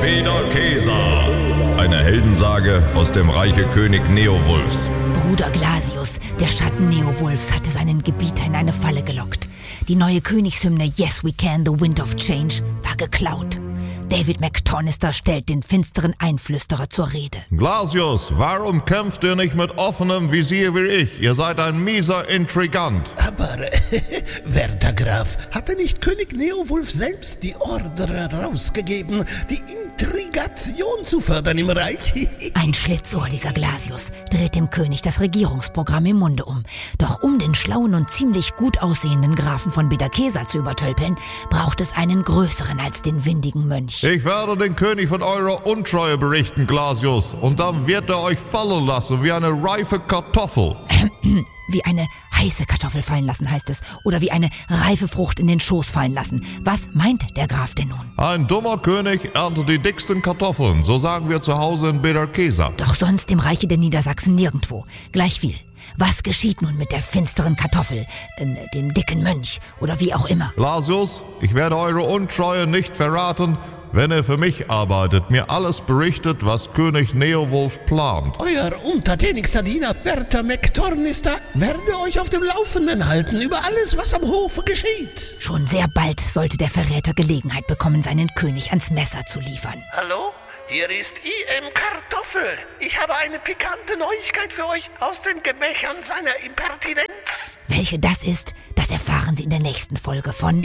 Beda-Kesa. Eine Heldensage aus dem Reiche König Neowulfs. Bruder Glasius, der Schatten Neowulfs, hatte seinen Gebieter in eine Falle gelockt. Die neue Königshymne Yes We Can, The Wind of Change war geklaut. David McTornister stellt den finsteren Einflüsterer zur Rede. Glasius, warum kämpft ihr nicht mit offenem Visier wie ich? Ihr seid ein mieser Intrigant. Aber, werter Graf, hatte nicht König Neowulf selbst die Order rausgegeben, die Intrigation zu fördern im Reich? Ein Schlitzohr, dieser Glasius, dreht dem König das Regierungsprogramm im Munde um. Doch um den schlauen und ziemlich gut aussehenden Grafen von Beda-Kesa zu übertölpeln, braucht es einen größeren als den windigen Mönch. Ich werde den König von eurer Untreue berichten, Glasius, und dann wird er euch fallen lassen wie eine reife Kartoffel. Wie eine heiße Kartoffel fallen lassen, heißt es. Oder wie eine reife Frucht in den Schoß fallen lassen. Was meint der Graf denn nun? Ein dummer König erntet die dicksten Kartoffeln, so sagen wir zu Hause in Beda-Kesa. Doch sonst im Reiche der Niedersachsen nirgendwo. Gleich viel. Was geschieht nun mit der finsteren Kartoffel, dem dicken Mönch oder wie auch immer? Glasius, ich werde eure Untreue nicht verraten, wenn ihr für mich arbeitet, mir alles berichtet, was König Neowulf plant. Euer untertänigster Diener, werter McTornister, werde euch auf dem Laufenden halten über alles, was am Hofe geschieht. Schon sehr bald sollte der Verräter Gelegenheit bekommen, seinen König ans Messer zu liefern. Hallo? Hier ist I.M. Kartoffel. Ich habe eine pikante Neuigkeit für euch aus den Gemächern seiner Impertinenz. Welche das ist, das erfahren Sie in der nächsten Folge von